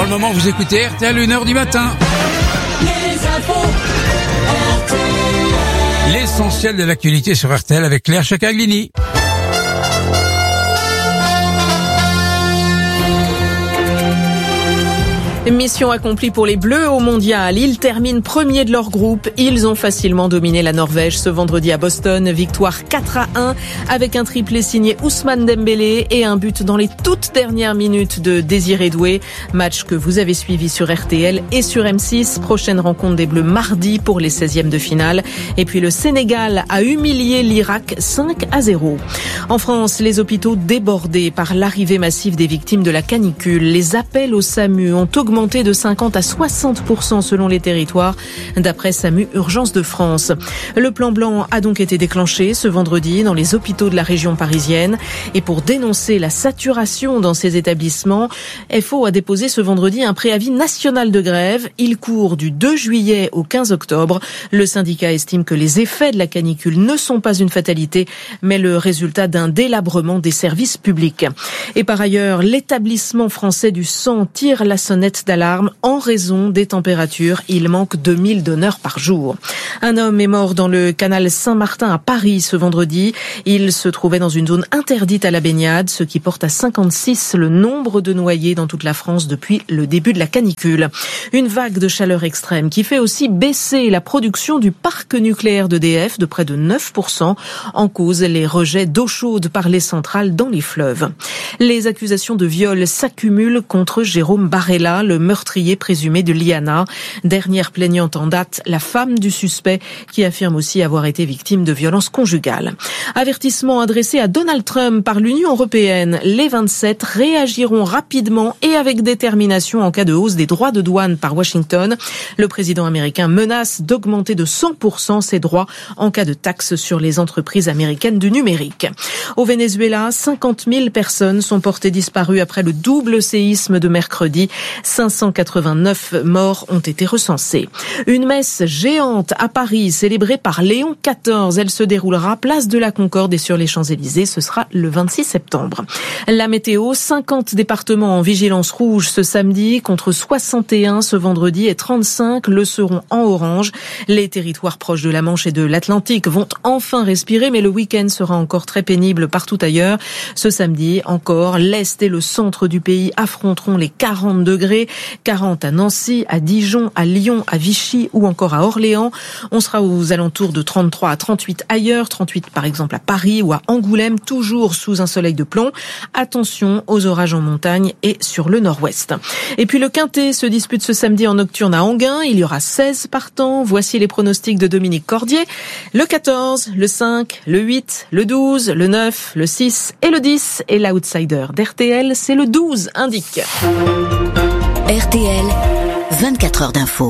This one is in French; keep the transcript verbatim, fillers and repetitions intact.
le moment, vous écoutez R T L, une heure du matin. Les infos R T L. L'essentiel de l'actualité sur R T L avec Claire Chacaglini. Mission accomplie pour les Bleus au Mondial. Ils terminent premiers de leur groupe. Ils ont facilement dominé la Norvège ce vendredi à Boston. Victoire quatre à un avec un triplé signé Ousmane Dembélé et un but dans les toutes dernières minutes de Désiré Doué. Match que vous avez suivi sur R T L et sur M six. Prochaine rencontre des Bleus mardi pour les seizièmes de finale. Et puis le Sénégal a humilié l'Irak cinq à zéro. En France, les hôpitaux débordés par l'arrivée massive des victimes de la canicule. Les appels au SAMU ont augmenté de cinquante à soixante pour cent selon les territoires, d'après SAMU Urgence de France. Le plan blanc a donc été déclenché ce vendredi dans les hôpitaux de la région parisienne. Et pour dénoncer la saturation dans ces établissements, F O a déposé ce vendredi un préavis national de grève. Il court du deux juillet au quinze octobre. Le syndicat estime que les effets de la canicule ne sont pas une fatalité, mais le résultat d'un délabrement des services publics. Et par ailleurs, l'établissement français du sang tire la sonnette d'alarme en raison des températures. Il manque deux mille donneurs par jour. Un homme est mort dans le canal Saint-Martin à Paris ce vendredi. Il se trouvait dans une zone interdite à la baignade, ce qui porte à cinquante-six le nombre de noyés dans toute la France depuis le début de la canicule. Une vague de chaleur extrême qui fait aussi baisser la production du parc nucléaire d'E D F de près de neuf pour cent. En cause, les rejets d'eau chaude par les centrales dans les fleuves. Les accusations de viol s'accumulent contre Jérôme Barella, le meurtrier présumé de Liana. Dernière plaignante en date, la femme du suspect qui affirme aussi avoir été victime de violences conjugales. Avertissement adressé à Donald Trump par l'Union européenne. Les vingt-sept réagiront rapidement et avec détermination en cas de hausse des droits de douane par Washington. Le président américain menace d'augmenter de cent pour cent ses droits en cas de taxes sur les entreprises américaines du numérique. Au Venezuela, cinquante mille personnes sont portées disparues après le double séisme de mercredi. cinq cent quatre-vingt-neuf morts ont été recensés. Une messe géante à Paris, célébrée par Léon quatorze. Elle se déroulera place de la Concorde et sur les Champs-Élysées. Ce sera le vingt-six septembre. La météo, cinquante départements en vigilance rouge ce samedi, contre soixante et un ce vendredi et trente-cinq le seront en orange. Les territoires proches de la Manche et de l'Atlantique vont enfin respirer, mais le week-end sera encore très pénible partout ailleurs. Ce samedi, encore, l'Est et le centre du pays affronteront les quarante degrés. quarante à Nancy, à Dijon, à Lyon, à Vichy ou encore à Orléans. On sera aux alentours de trente-trois à trente-huit ailleurs, trente-huit par exemple à Paris ou à Angoulême, toujours sous un soleil de plomb. Attention aux orages en montagne et sur le nord-ouest. Et puis le Quintet se dispute ce samedi en nocturne à Enghien. Il y aura seize partants. Voici les pronostics de Dominique Cordier. Le quatorze, le cinq, le huit, le douze, le neuf, le six et le dix. Et l'outsider d'R T L, c'est le douze, indique. R T L, vingt-quatre heures d'info.